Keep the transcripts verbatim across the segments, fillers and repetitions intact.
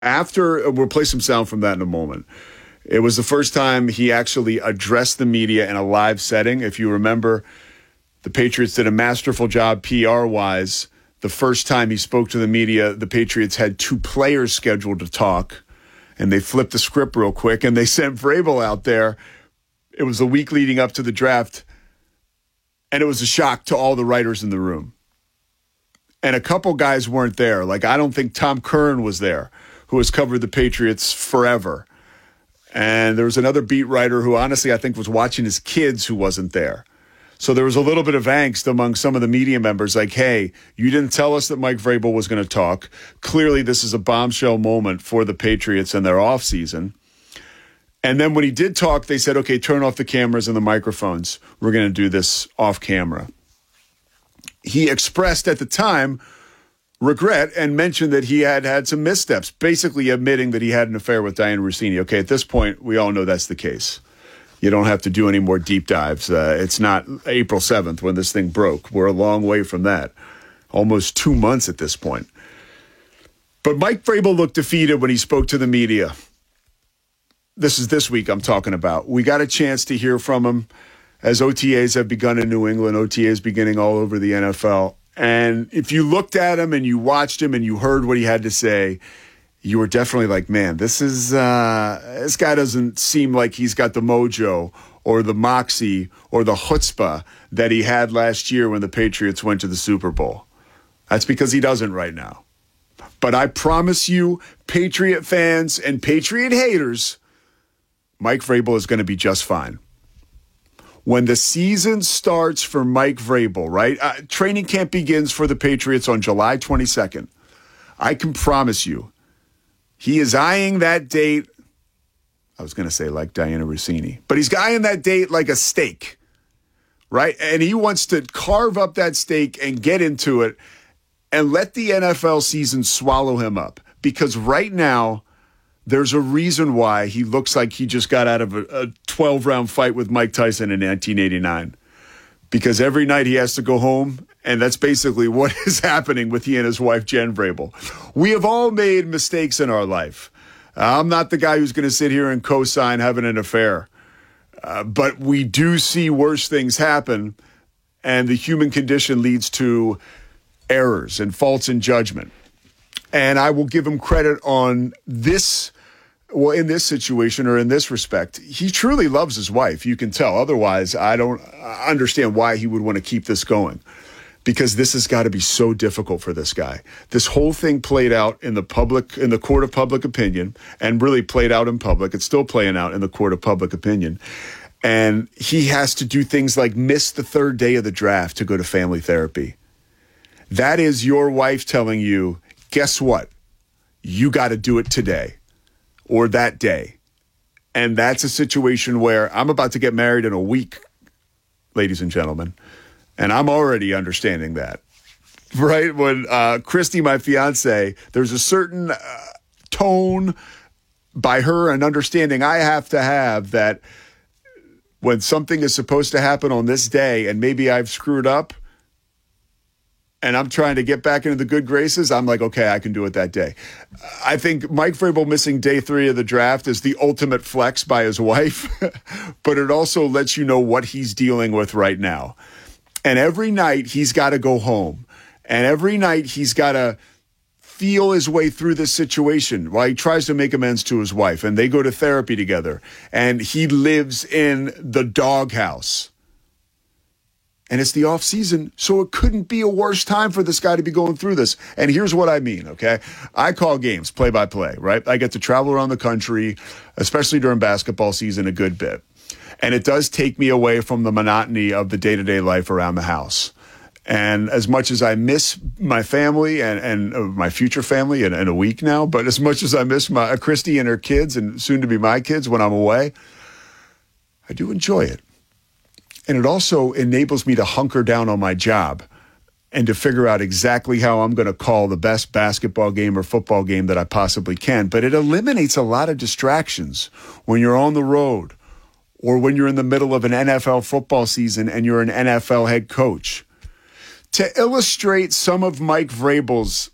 After, we'll play some sound from that in a moment. It was the first time he actually addressed the media in a live setting. If you remember, the Patriots did a masterful job P R-wise. The first time he spoke to the media, the Patriots had two players scheduled to talk, and they flipped the script real quick, and they sent Vrabel out there. It was the week leading up to the draft, and it was a shock to all the writers in the room. And a couple guys weren't there. Like, I don't think Tom Curran was there, who has covered the Patriots forever. And there was another beat writer who, honestly, I think was watching his kids who wasn't there. So there was a little bit of angst among some of the media members, like, hey, you didn't tell us that Mike Vrabel was going to talk. Clearly, this is a bombshell moment for the Patriots and their offseason. And then when he did talk, they said, okay, turn off the cameras and the microphones. We're going to do this off camera. He expressed at the time regret and mentioned that he had had some missteps, basically admitting that he had an affair with Dianna Russini. Okay, at this point, we all know that's the case. You don't have to do any more deep dives. Uh, it's not April seventh when this thing broke. We're a long way from that. Almost two months at this point. But Mike Vrabel looked defeated when he spoke to the media. This is this week I'm talking about. We got a chance to hear from him as O T As have begun in New England, O T As beginning all over the N F L. And if you looked at him and you watched him and you heard what he had to say, you were definitely like, man, this is uh, this guy doesn't seem like he's got the mojo or the moxie or the chutzpah that he had last year when the Patriots went to the Super Bowl. That's because he doesn't right now. But I promise you, Patriot fans and Patriot haters, Mike Vrabel is going to be just fine. When the season starts for Mike Vrabel, right? Uh, training camp begins for the Patriots on July twenty-second. I can promise you, he is eyeing that date. I was going to say like Dianna Russini, but he's eyeing that date like a steak, right? And he wants to carve up that steak and get into it and let the N F L season swallow him up. Because right now, there's a reason why he looks like he just got out of a twelve-round fight with Mike Tyson in nineteen eighty-nine. Because every night he has to go home, and that's basically what is happening with he and his wife, Jen Vrabel. We have all made mistakes in our life. I'm not the guy who's going to sit here and co-sign having an affair. Uh, but we do see worse things happen, and the human condition leads to errors and faults in judgment. And I will give him credit on this, well, in this situation or in this respect. He truly loves his wife. You can tell. Otherwise, I don't understand why he would want to keep this going, because this has got to be so difficult for this guy. This whole thing played out in the public, in the court of public opinion, and really played out in public. It's still playing out in the court of public opinion. And he has to do things like miss the third day of the draft to go to family therapy. That is your wife telling you, guess what? You got to do it today or that day. And that's a situation where I'm about to get married in a week, ladies and gentlemen. And I'm already understanding that, right? When uh, Christy, my fiance, there's a certain uh, tone by her and understanding I have to have that when something is supposed to happen on this day and maybe I've screwed up, and I'm trying to get back into the good graces, I'm like, okay, I can do it that day. I think Mike Vrabel missing day three of the draft is the ultimate flex by his wife, but it also lets you know what he's dealing with right now. And every night he's got to go home. And every night he's got to feel his way through this situation while he tries to make amends to his wife. And they go to therapy together. And he lives in the doghouse. And it's the off season, so it couldn't be a worse time for this guy to be going through this. And here's what I mean, okay? I call games play by play, right? I get to travel around the country, especially during basketball season, a good bit. And it does take me away from the monotony of the day-to-day life around the house. And as much as I miss my family and, and uh, my future family in, in a week now, but as much as I miss my uh, Christy and her kids and soon to be my kids when I'm away, I do enjoy it. And it also enables me to hunker down on my job and to figure out exactly how I'm going to call the best basketball game or football game that I possibly can. But it eliminates a lot of distractions when you're on the road or when you're in the middle of an N F L football season and you're an N F L head coach. To illustrate some of Mike Vrabel's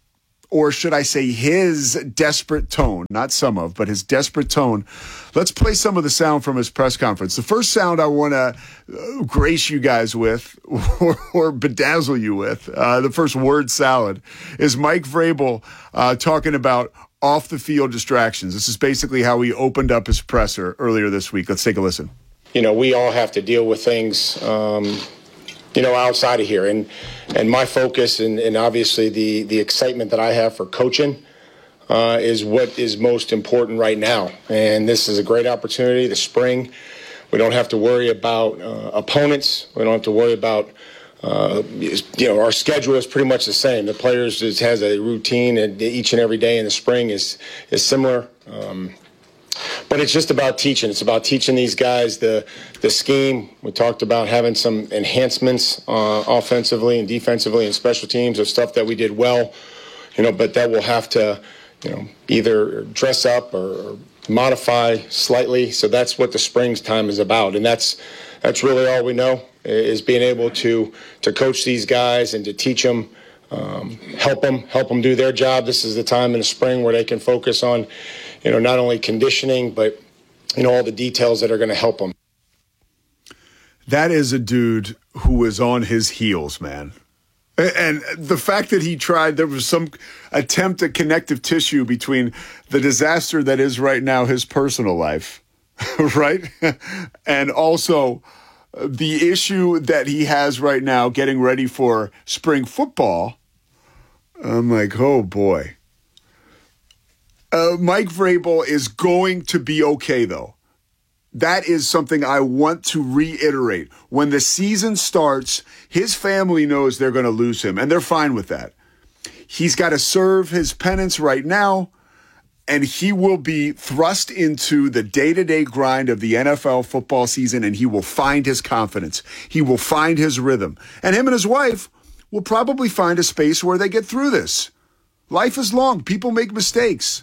or should I say his desperate tone, not some of, but his desperate tone. Let's play some of the sound from his press conference. The first sound I want to uh, grace you guys with or, or bedazzle you with, uh, the first word salad, is Mike Vrabel uh, talking about off-the-field distractions. This is basically how he opened up his presser earlier this week. Let's take a listen. You know, we all have to deal with things, um, you know, outside of here. And and my focus and, and obviously the, the excitement that I have for coaching uh, is what is most important right now. And this is a great opportunity, the spring. We don't have to worry about uh, opponents. We don't have to worry about, uh, you know, our schedule is pretty much the same. The players just has a routine, and each and every day in the spring is, is similar. Um, But it's just about teaching. It's about teaching these guys the the scheme. We talked about having some enhancements uh, offensively and defensively and special teams of stuff that we did well, you know, but that we'll have to, you know, either dress up or modify slightly. So that's what the spring's time is about. And that's that's really all we know, is being able to to coach these guys and to teach them, um, help them, help them do their job. This is the time in the spring where they can focus on, you know, not only conditioning, but, you know, all the details that are going to help them. That is a dude who is on his heels, man. And the fact that he tried, there was some attempt at connective tissue between the disaster that is right now his personal life, right? And also the issue that he has right now getting ready for spring football. I'm like, oh boy. Uh, Mike Vrabel is going to be okay, though. That is something I want to reiterate. When the season starts, his family knows they're going to lose him, and they're fine with that. He's got to serve his penance right now, and he will be thrust into the day-to-day grind of the N F L football season, and he will find his confidence. He will find his rhythm. And him and his wife will probably find a space where they get through this. Life is long. People make mistakes.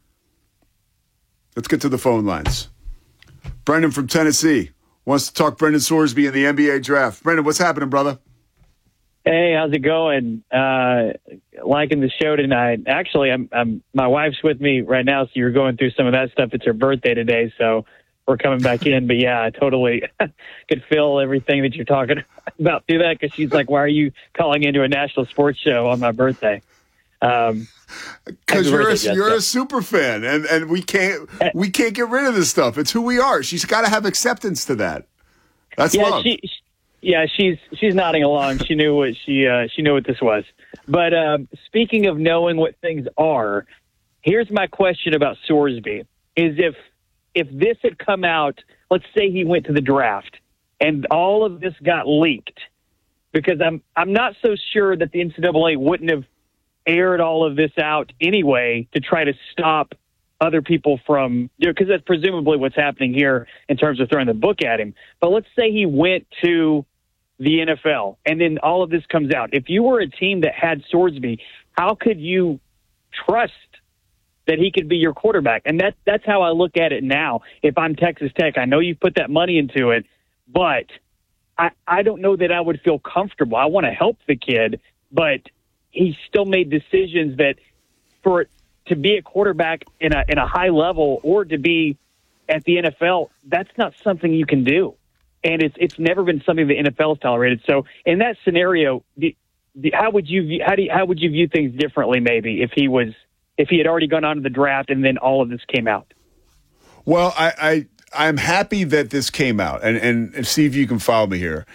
Let's get to the phone lines. Brendan from Tennessee wants to talk Brendan Sorsby in the N B A draft. Brendan, what's happening, brother? Hey, how's it going? Uh, liking the show tonight. Actually, I'm, I'm, my wife's with me right now, so you're going through some of that stuff. It's her birthday today, so we're coming back in. But, yeah, I totally could feel everything that you're talking about through that, because she's like, why are you calling into a national sports show on my birthday? Um Because you're a, you're a super fan, and, and we can't we can't get rid of this stuff. It's who we are. She's got to have acceptance to that. That's yeah, love. She, yeah, she's she's nodding along. She knew what she uh, she knew what this was. But um, speaking of knowing what things are, here's my question about Sorsby: is if if this had come out, let's say he went to the draft, and all of this got leaked, because I'm I'm not so sure that the N C double A wouldn't have aired all of this out anyway to try to stop other people from, you know, because that's presumably what's happening here in terms of throwing the book at him. But let's say he went to the N F L and then all of this comes out. If you were a team that had Sorsby, how could you trust that he could be your quarterback? And that, that's how I look at it now. If I'm Texas Tech, I know you put that money into it, but I, I don't know that I would feel comfortable. I want to help the kid, but he still made decisions that for to be a quarterback in a in a high level or to be at the N F L, that's not something you can do. And it's it's never been something the N F L has tolerated. So in that scenario, the, the, how would you view, how do you, how would you view things differently maybe if he was if he had already gone on to the draft and then all of this came out? Well, I, I I'm happy that this came out, and, and and see if you can follow me here.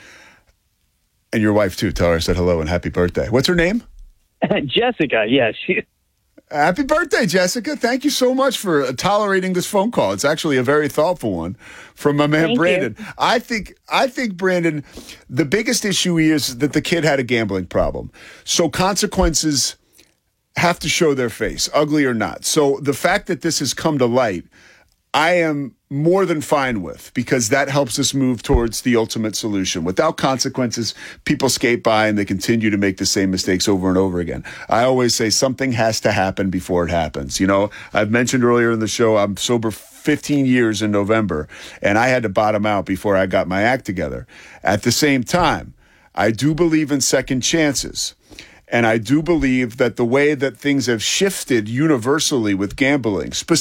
And your wife too. Tell her I said hello and happy birthday. What's her name? Jessica, yeah. She... Happy birthday, Jessica. Thank you so much for uh, tolerating this phone call. It's actually a very thoughtful one from my man, Thank Brandon. You. I think, I think, Brandon, the biggest issue is that the kid had a gambling problem. So consequences have to show their face, ugly or not. So the fact that this has come to light, I am more than fine with, because that helps us move towards the ultimate solution. Without consequences, people skate by and they continue to make the same mistakes over and over again. I always say something has to happen before it happens. You know, I've mentioned earlier in the show, I'm sober fifteen years in November, and I had to bottom out before I got my act together. At the same time, I do believe in second chances. And I do believe that the way that things have shifted universally with gambling,